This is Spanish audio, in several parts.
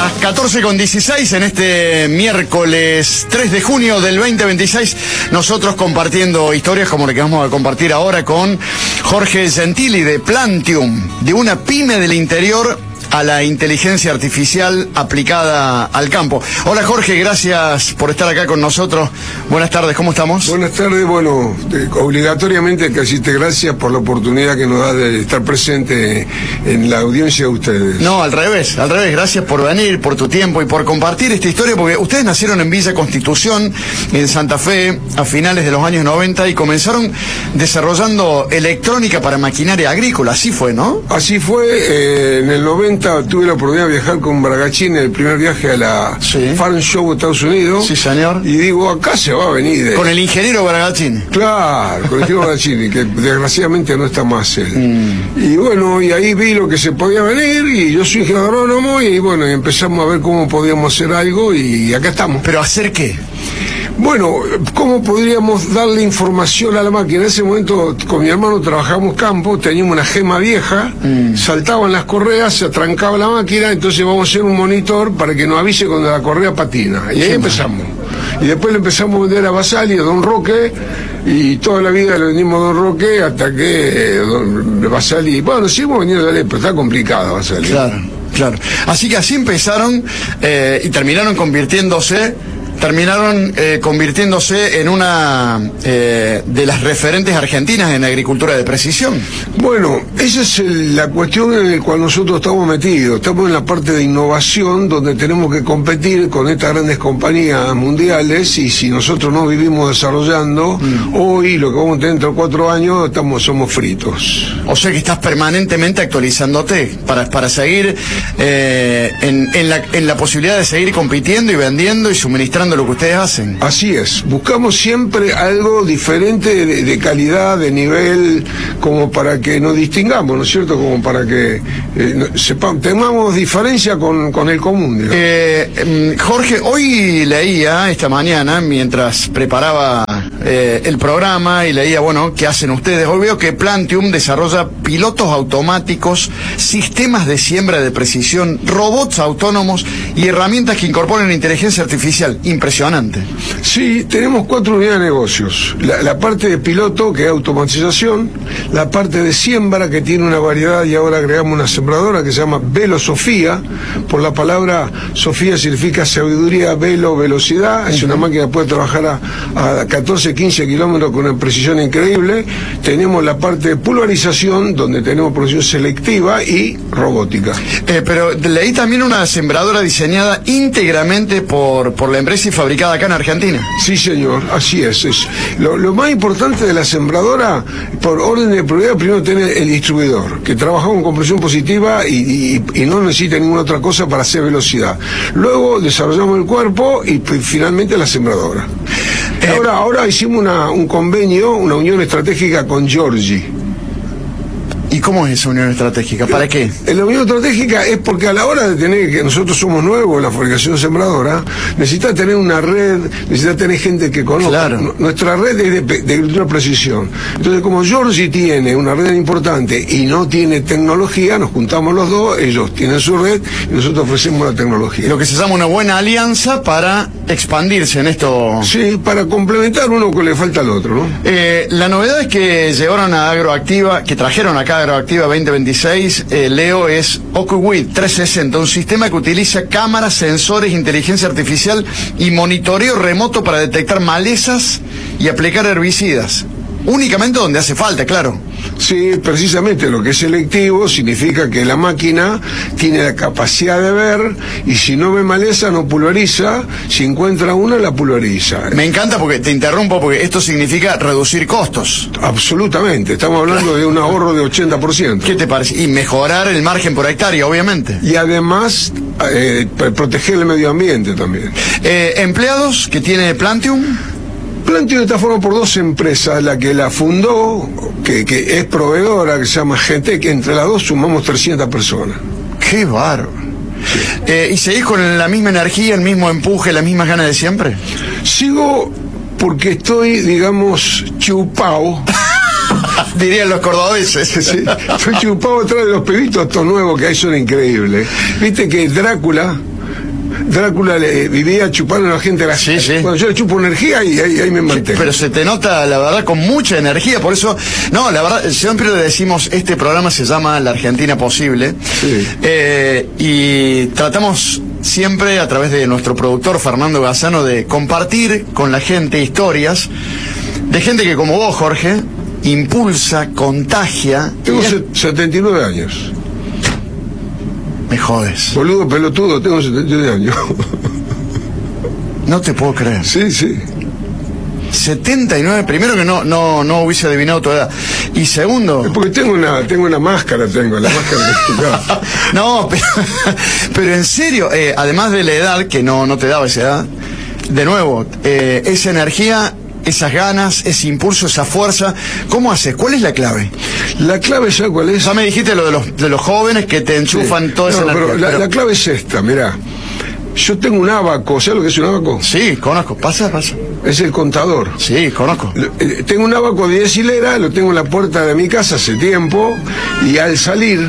Las 14:16 en este miércoles 3 de junio del 2026, nosotros compartiendo historias como la que vamos a compartir ahora con Jorge Gentili de Plantium, de una pyme del interior a la inteligencia artificial aplicada al campo. Hola Jorge, gracias por estar acá con nosotros. Buenas tardes, ¿cómo estamos? Buenas tardes, bueno, obligatoriamente que decirte gracias por la oportunidad que nos da de estar presente en la audiencia de ustedes. No, al revés, gracias por venir, por tu tiempo y por compartir esta historia, porque ustedes nacieron en Villa Constitución, en Santa Fe, a finales de los años 90 y comenzaron desarrollando electrónica para maquinaria agrícola, así fue, ¿no? Así fue, en el 90 tuve la oportunidad de viajar con Bragachín en el primer viaje a la Farm Show de Estados Unidos. Sí, señor. Y digo, acá se va a venir. Con el ingeniero Bragachín. Claro, con el ingeniero Bragachín, que desgraciadamente no está más él. Y bueno, y ahí vi lo que se podía venir, y yo soy ingeniero agrónomo, y bueno, y empezamos a ver cómo podíamos hacer algo, y acá estamos. ¿Pero hacer qué? Bueno, ¿cómo podríamos darle información a la máquina? En ese momento, con mi hermano trabajábamos campo, teníamos una gema vieja, saltaban las correas, se atrancaba la máquina, entonces vamos a hacer un monitor para que nos avise cuando la correa patina. Y ahí empezamos. Y después le empezamos a vender a Basali, a Don Roque, y toda la vida le vendimos a Don Roque hasta que Basali... Bueno, seguimos vendiendo, pero está complicado Basali. Claro, claro. Así que así empezaron y terminaron convirtiéndose en una de las referentes argentinas en agricultura de precisión. Bueno, esa es la cuestión en la cual nosotros estamos metidos. Estamos en la parte de innovación, donde tenemos que competir con estas grandes compañías mundiales, y si nosotros no vivimos desarrollando, hoy, lo que vamos a tener dentro de 4 años, somos fritos. O sea que estás permanentemente actualizándote para seguir en la posibilidad de seguir compitiendo y vendiendo y suministrando lo que ustedes hacen. Así es, buscamos siempre algo diferente de calidad, de nivel, como para que nos distingamos, ¿no es cierto? Como para que tengamos diferencia con el común, Jorge, hoy leía esta mañana, mientras preparaba el programa, y leía, bueno, ¿qué hacen ustedes? Hoy veo que Plantium desarrolla pilotos automáticos, sistemas de siembra de precisión, robots autónomos y herramientas que incorporan inteligencia artificial. Impresionante. Sí, tenemos 4 unidades de negocios. La parte de piloto, que es automatización, la parte de siembra, que tiene una variedad, y ahora agregamos una sembradora que se llama Velosofía, por la palabra Sofía significa sabiduría, velo, velocidad. Es una máquina que puede trabajar a 14, 15 kilómetros con una precisión increíble. Tenemos la parte de pulverización, donde tenemos producción selectiva y robótica. Pero leí también una sembradora diseñada íntegramente por la empresa y fabricada acá en Argentina. Sí, señor, así es. Lo más importante de la sembradora, por orden de prioridad, primero tener el distribuidor, que trabaja con compresión positiva y no necesita ninguna otra cosa para hacer velocidad. Luego desarrollamos el cuerpo y finalmente la sembradora. Ahora hicimos un convenio, una unión estratégica con Giorgi. ¿Y cómo es esa unión estratégica? ¿Para qué? La unión estratégica es porque a la hora de tener, que nosotros somos nuevos en la fabricación sembradora, necesita tener una red, necesita tener gente que conozca. Claro. Nuestra red es de agricultura precisión. Entonces, como Giorgi tiene una red importante y no tiene tecnología, nos juntamos los dos, ellos tienen su red y nosotros ofrecemos la tecnología. Lo que se llama una buena alianza para expandirse en esto. Sí, para complementar uno que le falta al otro, ¿no? La novedad es que llevaron a Agroactiva, que trajeron acá Agroactiva 2026, Leo, es OcuWeed 360, un sistema que utiliza cámaras, sensores, inteligencia artificial y monitoreo remoto para detectar malezas y aplicar herbicidas. Únicamente donde hace falta, claro. Sí, precisamente, lo que es selectivo significa que la máquina tiene la capacidad de ver, y si no ve maleza no pulveriza, si encuentra una la pulveriza. Me encanta, porque te interrumpo, porque esto significa reducir costos. Absolutamente, estamos hablando de un ahorro de 80%. ¿Qué te parece? Y mejorar el margen por hectárea, obviamente. Y además proteger el medio ambiente también. ¿Empleados que tiene Plantium? Plantium está formado por 2 empresas, la que la fundó, que es proveedora, que se llama Gentec. Entre las dos sumamos 300 personas. ¡Qué bárbaro! ¿Y seguís con la misma energía, el mismo empuje, las mismas ganas de siempre? Sigo porque estoy, digamos, chupao. Dirían los cordobeses. Sí, estoy chupado atrás de los pibitos estos nuevos que hay, son increíbles. Viste que Drácula Drácula vivía chupando a la gente la Sí. Cuando yo le chupo energía y ahí me mantengo. Pero se te nota, la verdad, con mucha energía. Por eso, no, la verdad, siempre le decimos, este programa se llama La Argentina Posible. Sí. Y tratamos siempre, a través de nuestro productor Fernando Gazzano, de compartir con la gente historias de gente que, como vos, Jorge, impulsa, contagia. Tengo 79 años. Me jodes. Boludo pelotudo, tengo 79 años. No te puedo creer. Sí. 79, primero que no hubiese adivinado tu edad. Y segundo... Es porque tengo una máscara, la máscara que No, pero en serio, además de la edad, que no te daba esa edad, de nuevo, esa energía, esas ganas, ese impulso, esa fuerza, ¿cómo haces? ¿Cuál es la clave? La clave, ¿sabes cuál es? Ya me dijiste lo de los jóvenes que te enchufan toda esa energía. Pero la clave es esta, mirá. Yo tengo un ábaco, ¿sabes lo que es un ábaco? Sí, conozco. Pasa. Es el contador. Sí, conozco. Tengo un ábaco de 10 hileras, lo tengo en la puerta de mi casa hace tiempo, y al salir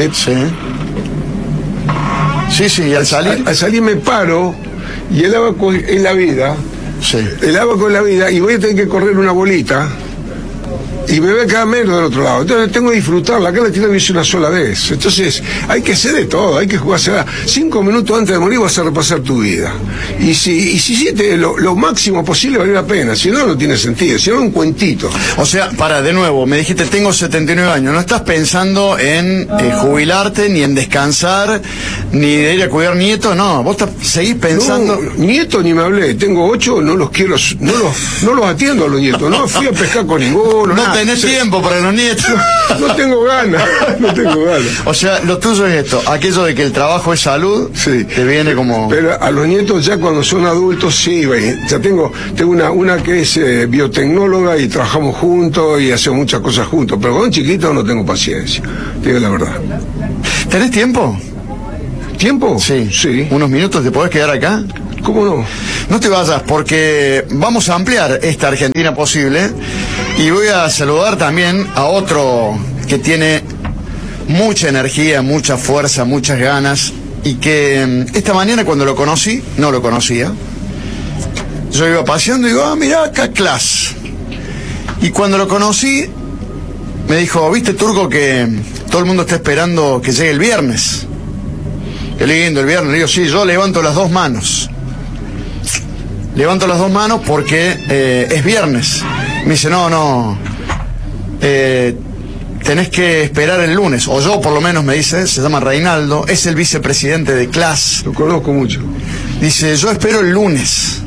Sí, y al salir... Al salir me paro, y el ábaco es la vida. Sí. El ábaco es la vida, y voy a tener que correr una bolita, y me voy a quedar menos del otro lado. Entonces tengo que disfrutarla. Acá la tiro la hice una sola vez. Entonces hay que hacer de todo, hay que jugársela. 5 minutos antes de morir vas a repasar tu vida. Y si hiciste lo máximo posible, vale la pena. Si no, no tiene sentido. Si no, un cuentito. O sea, de nuevo, me dijiste, tengo 79 años. No estás pensando en jubilarte, ni en descansar, ni de ir a cuidar nietos, no. Vos seguís pensando... No, nietos ni me hablé. Tengo 8, no los quiero, no los atiendo a los nietos. No fui a pescar con ninguno. No tenés tiempo para los nietos. No tengo ganas. O sea, lo tuyo es esto, aquello de que el trabajo es salud, sí. Te viene como... Pero a los nietos ya cuando son adultos, sí, ya tengo una que es biotecnóloga y trabajamos juntos y hacemos muchas cosas juntos, pero con chiquitos no tengo paciencia, te digo la verdad. ¿Tenés tiempo? ¿Tiempo? Sí. ¿Unos minutos te podés quedar acá? ¿Cómo no? No te vayas, porque vamos a ampliar esta Argentina Posible y voy a saludar también a otro que tiene mucha energía, mucha fuerza, muchas ganas, y que esta mañana cuando lo conocí, no lo conocía, yo iba paseando y digo, mirá acá Class. Y cuando lo conocí, me dijo, ¿viste, Turco, que todo el mundo está esperando que llegue el viernes? Qué lindo el viernes. Le digo, sí, yo levanto las 2 manos. Levanto las 2 manos porque es viernes. Me dice, no, tenés que esperar el lunes, o yo por lo menos, me dice, se llama Reinaldo, es el vicepresidente de Class. Lo conozco mucho. Dice, yo espero el lunes.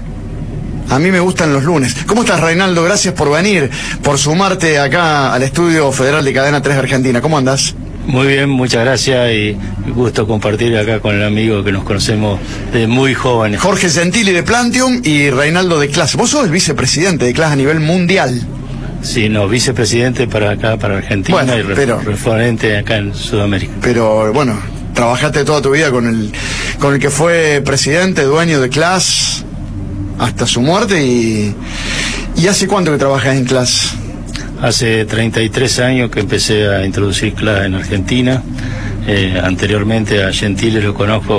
A mí me gustan los lunes. ¿Cómo estás, Reinaldo? Gracias por venir, por sumarte acá al Estudio Federal de Cadena 3 de Argentina. ¿Cómo andás? Muy bien, muchas gracias y gusto compartir acá con el amigo que nos conocemos de muy jóvenes. Jorge Gentili de Plantium y Reinaldo de Class. Vos sos el vicepresidente de Class a nivel mundial. Sí, no, vicepresidente para acá, para Argentina, bueno, y referente acá en Sudamérica. Pero bueno, trabajaste toda tu vida con el que fue presidente, dueño de Class, hasta su muerte. ¿Y hace cuánto que trabajas en Class? Hace 33 años que empecé a introducir Class en Argentina. Anteriormente a Gentili lo conozco.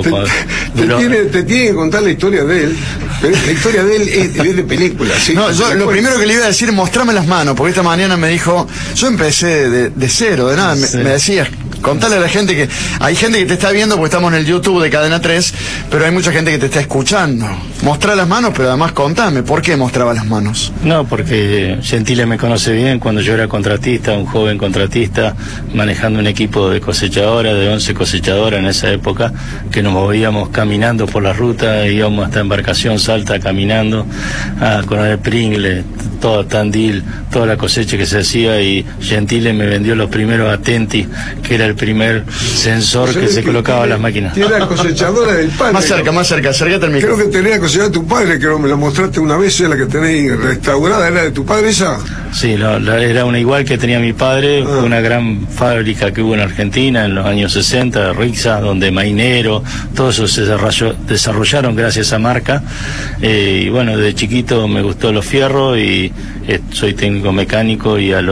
Te tiene que contar la historia de él. Pero la historia de él es de película. ¿Sí? No, yo lo primero que le iba a decir, mostrame las manos, porque esta mañana me dijo, yo empecé de cero, de nada. Sí. Me decía, contale a la gente que hay gente que te está viendo porque estamos en el YouTube de Cadena 3, pero hay mucha gente que te está escuchando. Mostrá las manos, pero además contame, ¿por qué mostraba las manos? No, porque Gentili me conoce bien cuando yo era contratista, un joven contratista, manejando un equipo de cosechadora, de 11 cosechadoras en esa época, que nos movíamos caminando por la ruta, íbamos hasta Embarcación Salta caminando, con el Pringle, todo Tandil, toda la cosecha que se hacía, y Gentili me vendió los primeros Atenti, que era el primer sensor que se colocaba a las máquinas. Era la cosechadora del padre. Más cerca, acércate al micrófono. Creo que tenía la cosechadora de tu padre, que me la mostraste una vez, la que tenéis restaurada, ¿era de tu padre esa? Sí, era una igual que tenía mi padre, fue una gran fábrica que hubo en Argentina en los años 60, Rixa, donde Mainero, todo eso se desarrollaron gracias a esa marca, y bueno, de chiquito me gustó los fierros y soy técnico mecánico, y a los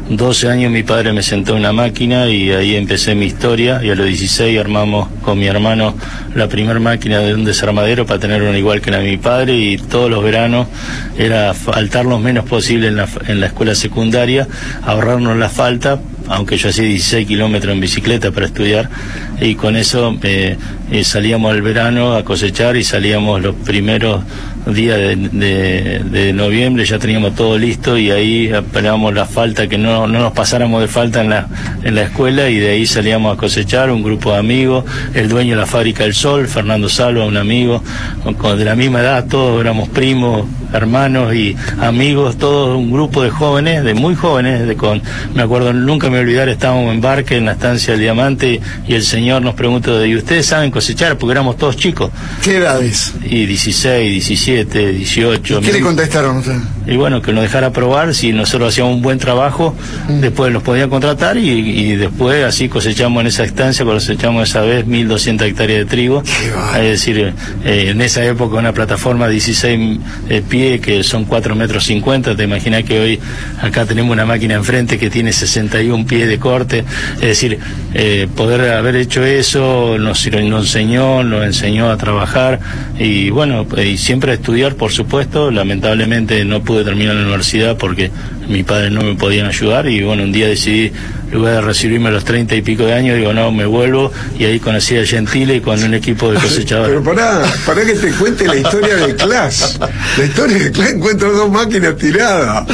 12 años mi padre me sentó en una máquina y ahí empecé mi historia, y a los 16 armamos con mi hermano la primera máquina de un desarmadero para tener una igual que la de mi padre, y todos los veranos era faltar lo menos posible en la escuela secundaria, ahorrarnos la falta, aunque yo hacía 16 kilómetros en bicicleta para estudiar, y con eso salíamos al verano a cosechar, y salíamos los primeros días de noviembre, ya teníamos todo listo, y ahí esperábamos la falta, que no nos pasáramos de falta en la escuela, y de ahí salíamos a cosechar, un grupo de amigos, el dueño de la fábrica del Sol, Fernando Salva, un amigo de la misma edad, todos éramos primos, hermanos y amigos, todos un grupo de jóvenes, de muy jóvenes, me acuerdo, nunca me voy a olvidar, estábamos en Barque, en la estancia del Diamante, y el señor nos preguntó, ¿y ustedes saben cosechar? Porque éramos todos chicos. ¿Qué edades? Y 16, 17, 18. ¿Qué le contestaron ustedes? Y bueno, que nos dejara probar, si nosotros hacíamos un buen trabajo, después los podían contratar, y después así cosechamos en esa estancia, cosechamos esa vez 1.200 hectáreas de trigo. Es decir, en esa época una plataforma de 16 pies, que son 4,50 metros, te imaginas que hoy acá tenemos una máquina enfrente que tiene 61 pies de corte. Es decir, poder haber hecho eso nos enseñó a trabajar, y bueno, y siempre a estudiar, por supuesto. Lamentablemente no pude terminar la universidad porque mis padres no me podían ayudar, y bueno, un día decidí, en lugar de recibirme a los 30 y pico de años, digo, no, me vuelvo, y ahí conocí a Gentile y con un equipo de cosechadores. Pero pará que te cuente la historia de Class. La historia de Class, encuentro 2 máquinas tiradas.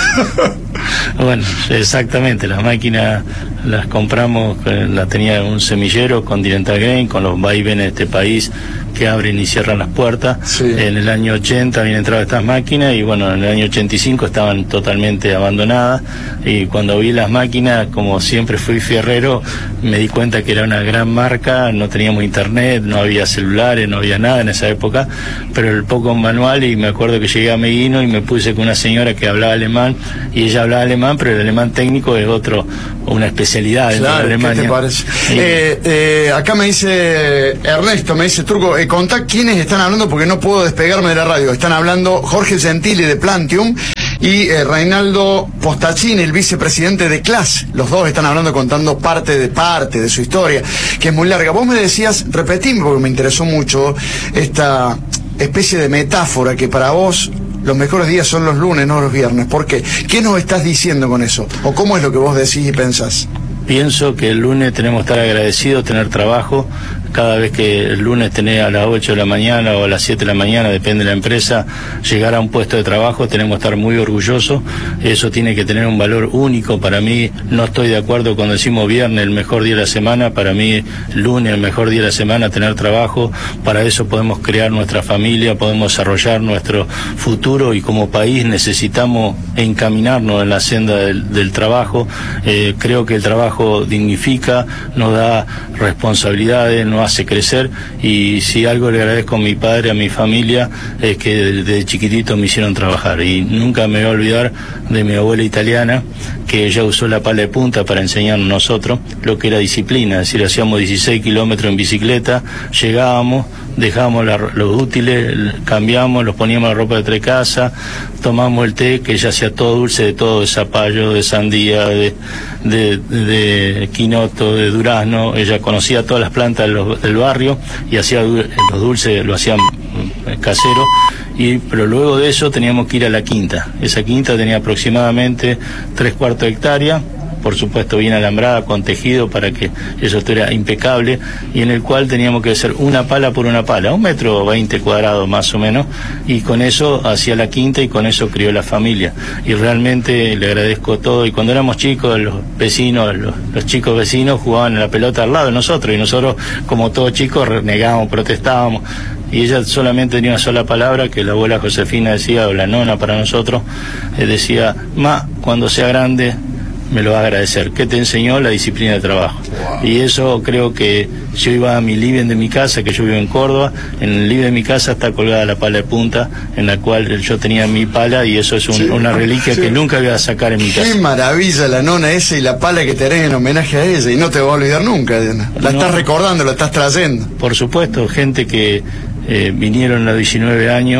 Bueno, exactamente, las máquinas las compramos, la tenía un semillero Continental Grain, con los vaivenes de este país que abren y cierran las puertas. Sí. En el año 80 habían entrado estas máquinas, y bueno, en el año 85 estaban totalmente abandonadas, y cuando vi las máquinas, como siempre fui fierrero, me di cuenta que era una gran marca. No teníamos internet, no había celulares, no había nada en esa época, pero el poco manual, y me acuerdo que llegué a Meguino y me puse con una señora que hablaba alemán, y ella hablaba alemán, pero el alemán técnico es una especialidad dentro de Alemania. ¿Qué te parece? Acá me dice Ernesto, me dice Turco, contá quiénes están hablando, porque no puedo despegarme de la radio. Están hablando Jorge Gentili de Plantium y Reinaldo Postachini, el vicepresidente de Class. Los dos están hablando, contando parte de su historia, que es muy larga. Vos me decías, repetime porque me interesó mucho esta especie de metáfora, que para vos los mejores días son los lunes, no los viernes. ¿Por qué? ¿Qué nos estás diciendo con eso? ¿O cómo es lo que vos decís y pensás? Pienso que el lunes tenemos que estar agradecidos, tener trabajo. Cada vez que el lunes tenés a las 8 de la mañana o a las 7 de la mañana, depende de la empresa, llegar a un puesto de trabajo, tenemos que estar muy orgullosos. Eso tiene que tener un valor único. Para mí, no estoy de acuerdo cuando decimos viernes el mejor día de la semana. Para mí, lunes el mejor día de la semana, tener trabajo. Para eso podemos crear nuestra familia, podemos desarrollar nuestro futuro, y como país necesitamos encaminarnos en la senda del trabajo. Creo que el trabajo dignifica, nos da responsabilidades, nos hace crecer, y si algo le agradezco a mi padre, a mi familia, es que desde chiquitito me hicieron trabajar, y nunca me voy a olvidar de mi abuela italiana, que ella usó la pala de punta para enseñarnos nosotros lo que era disciplina. Es decir, hacíamos 16 kilómetros en bicicleta, llegábamos, dejábamos los útiles, cambiamos, los poníamos la ropa de tres casas, tomamos el té, que ella hacía todo dulce, de todo, de zapallo, de sandía, de quinoto, de durazno. Ella conocía todas las plantas del barrio y hacía los dulces, lo hacían casero. Pero luego de eso teníamos que ir a la quinta. Esa quinta tenía aproximadamente 3/4 de hectárea, por supuesto bien alambrada, con tejido para que eso estuviera impecable, y en el cual teníamos que hacer una pala por una pala, 1,20 m² más o menos, y con eso hacía la quinta, y con eso crió la familia. Y realmente le agradezco todo. Y cuando éramos chicos, los vecinos, los chicos vecinos jugaban a la pelota al lado de nosotros, y nosotros, como todos chicos, renegábamos, protestábamos. Y ella solamente tenía una sola palabra, que la abuela Josefina decía, o la nona para nosotros, decía: "Ma, cuando sea grande me lo va a agradecer". ¿Qué te enseñó? La disciplina de trabajo. Wow. Y eso creo que yo iba a mi living de mi casa, que yo vivo en Córdoba, en el living de mi casa está colgada la pala de punta, en la cual yo tenía mi pala, y eso es una reliquia que nunca voy a sacar en mi casa. Qué maravilla la nona esa, y la pala que tenés en homenaje a ella, y no te va a olvidar nunca, Diana. La estás recordando, la estás trayendo. Por supuesto, gente que vinieron a los 19 años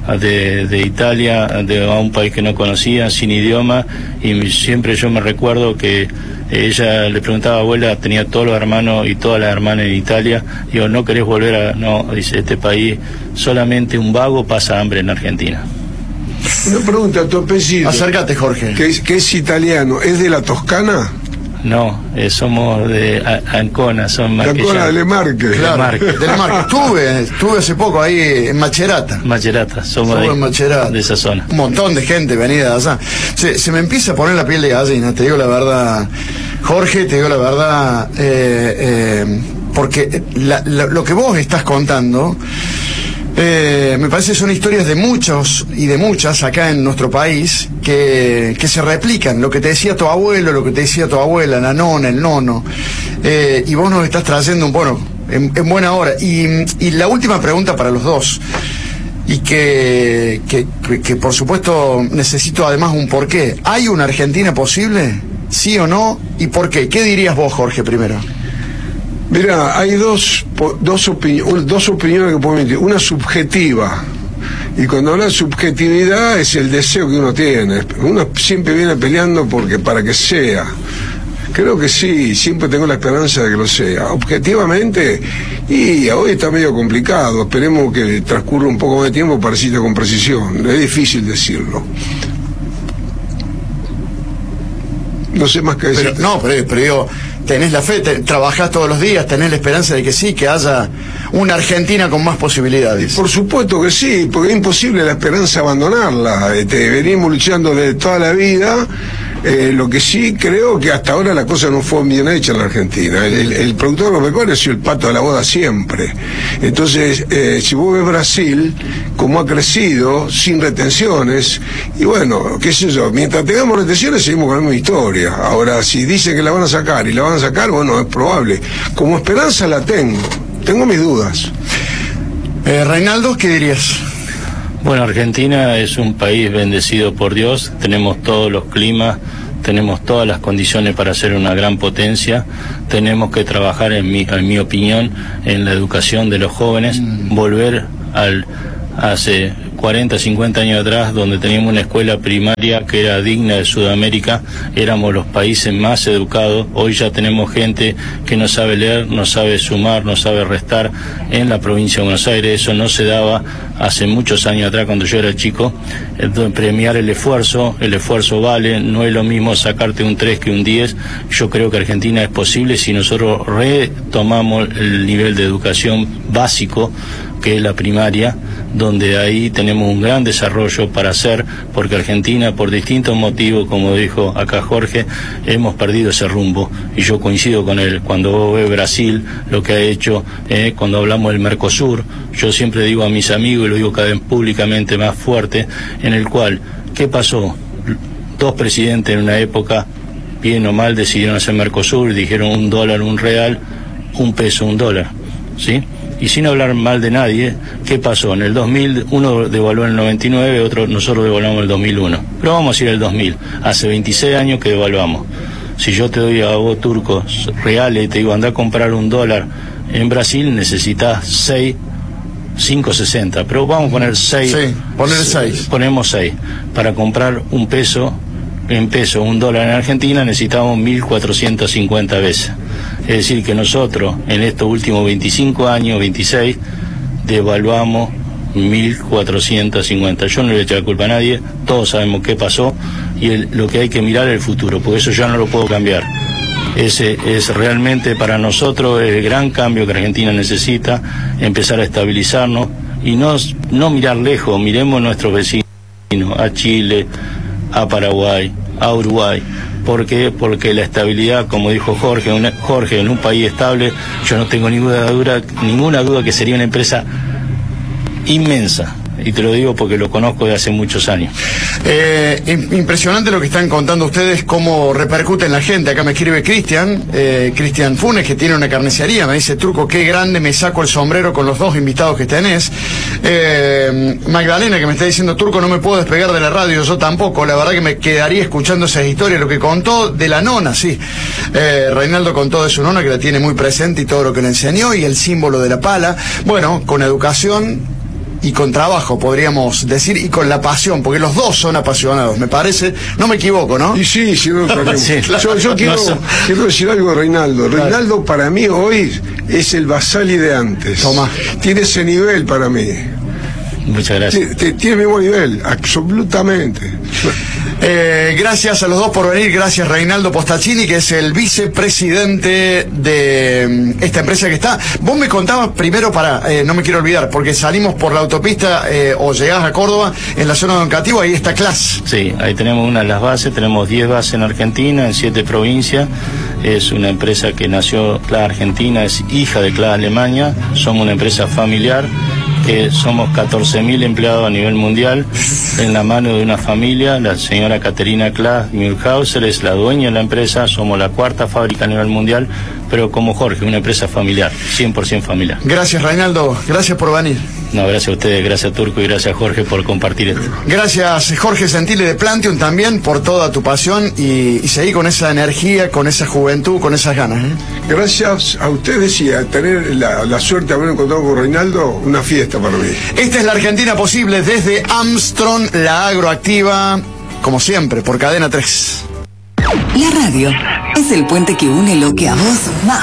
de Italia, a un país que no conocía, sin idioma, y siempre yo me recuerdo que ella le preguntaba, abuela, tenía todos los hermanos y todas las hermanas en Italia, digo, ¿no querés volver a...? No, dice, este país, solamente un vago pasa hambre en Argentina. Una pregunta, tu apellido. Acércate, Jorge. Que es italiano, ¿es de la Toscana? No, somos de Ancona, son marquesanos. Ancona de Lemarque. Claro, de Lemarque. Estuve hace poco ahí en Macerata. Macerata, somos de esa zona. Un montón de gente venida de allá. Se me empieza a poner la piel de gallina, te digo la verdad, Jorge, te digo la verdad, porque lo que vos estás contando... me parece que son historias de muchos y de muchas acá en nuestro país que se replican, lo que te decía tu abuelo, lo que te decía tu abuela, la nona, el nono, y vos nos estás trayendo en buena hora. Y la última pregunta para los dos, y que por supuesto necesito además un porqué. ¿Hay una Argentina posible? ¿Sí o no? ¿Y por qué? ¿Qué dirías vos, Jorge, primero? Mira, hay dos opiniones que puedo emitir. Una subjetiva. Y cuando habla de subjetividad es el deseo que uno tiene. Uno siempre viene peleando para que sea. Creo que sí, siempre tengo la esperanza de que lo sea. Objetivamente, y hoy está medio complicado. Esperemos que transcurra un poco más de tiempo para decirlo con precisión. Es difícil decirlo. No sé más que decir. Pero digo, tenés la fe, trabajás todos los días, tenés la esperanza de que sí, que haya una Argentina con más posibilidades. Por supuesto que sí, porque es imposible la esperanza abandonarla. Venimos luchando de toda la vida. Lo que sí creo que hasta ahora la cosa no fue bien hecha en la Argentina. El productor agropecuario ha sido el pato de la boda siempre. Entonces, si vos ves Brasil, como ha crecido, sin retenciones, y bueno, qué sé yo, mientras tengamos retenciones seguimos con la misma historia. Ahora, si dicen que la van a sacar y la van a sacar, bueno, es probable. Como esperanza la tengo mis dudas. Reinaldo, ¿qué dirías? Bueno, Argentina es un país bendecido por Dios, tenemos todos los climas, tenemos todas las condiciones para ser una gran potencia, tenemos que trabajar, en mi opinión, en la educación de los jóvenes, volver hace 40, 50 años atrás, donde teníamos una escuela primaria que era digna de Sudamérica, éramos los países más educados. Hoy ya tenemos gente que no sabe leer, no sabe sumar, no sabe restar en la provincia de Buenos Aires. Eso no se daba hace muchos años atrás, cuando yo era chico. Entonces, premiar el esfuerzo vale, no es lo mismo sacarte un 3 que un 10. Yo creo que Argentina es posible si nosotros retomamos el nivel de educación básico, que es la primaria, donde ahí tenemos un gran desarrollo para hacer, porque Argentina, por distintos motivos, como dijo acá Jorge, hemos perdido ese rumbo, y yo coincido con él. Cuando vos ves Brasil, lo que ha hecho, cuando hablamos del Mercosur, yo siempre digo a mis amigos, y lo digo cada vez públicamente más fuerte, en el cual, ¿qué pasó? Dos presidentes en una época, bien o mal, decidieron hacer Mercosur, dijeron $1, $1, $1, $1, ¿sí? Y sin hablar mal de nadie, ¿qué pasó? En el 2000, uno devaluó en el 99, nosotros devaluamos en el 2001. Pero vamos a ir al 2000. Hace 26 años que devaluamos. Si yo te doy a vos, turcos, reales, y te digo, andá a comprar $1 en Brasil, necesitas 5.60. Pero vamos a poner 6. Sí, poner 6. Ponemos 6. Para comprar un peso, en peso, $1 en Argentina, necesitamos 1.450 veces. Es decir, que nosotros en estos últimos 25 años, 26, devaluamos 1.450. Yo no le echo la culpa a nadie, todos sabemos qué pasó, y lo que hay que mirar es el futuro, porque eso ya no lo puedo cambiar. Ese es realmente para nosotros el gran cambio que Argentina necesita, empezar a estabilizarnos y no mirar lejos, miremos a nuestros vecinos, a Chile, a Paraguay, a Uruguay. ¿Por qué? Porque la estabilidad, como dijo Jorge, en un país estable, yo no tengo ninguna duda que sería una empresa inmensa. Y te lo digo porque lo conozco de hace muchos años. Impresionante lo que están contando ustedes, cómo repercute en la gente. Acá me escribe Cristian Funes, que tiene una carnicería. Me dice, Turco, qué grande, me saco el sombrero con los dos invitados que tenés. Magdalena, que me está diciendo, Turco, no me puedo despegar de la radio, yo tampoco. La verdad que me quedaría escuchando esas historias. Lo que contó de la nona, sí. Reinaldo contó de su nona, que la tiene muy presente, y todo lo que le enseñó, y el símbolo de la pala. Bueno, con educación y con trabajo, podríamos decir, y con la pasión, porque los dos son apasionados, me parece, no me equivoco, ¿no? Y sí, no, Sí, claro. yo quiero decir algo de Reinaldo. Reinaldo para mí hoy es el Basali de antes. Tomá. Tiene ese nivel para mí. Muchas gracias. Tiene el mismo nivel, absolutamente. Gracias a los dos por venir, gracias Reinaldo Postaccini, que es el vicepresidente de esta empresa que está. Vos me contabas primero, no me quiero olvidar, porque salimos por la autopista o llegás a Córdoba, en la zona de Doncativo, ahí está CLAS. Sí, ahí tenemos una de las bases, tenemos 10 bases en Argentina, en 7 provincias. Es una empresa que nació, CLAS Argentina, es hija de CLAS Alemania, somos una empresa familiar. Somos 14.000 empleados a nivel mundial, en la mano de una familia. La señora Caterina Claes Mühlhauser es la dueña de la empresa, somos la 4ª fábrica a nivel mundial, pero como Jorge, una empresa familiar, 100% familiar. Gracias Reinaldo, gracias por venir. No, gracias a ustedes, gracias Turco y gracias Jorge por compartir esto. Gracias Jorge Gentili de Plantium también por toda tu pasión y seguir con esa energía, con esa juventud, con esas ganas. Gracias a ustedes y a tener la suerte de haber encontrado con Reinaldo, una fiesta para mí. Esta es la Argentina posible desde Armstrong, la agroactiva, como siempre, por Cadena 3. La radio es el puente que une lo que a vos más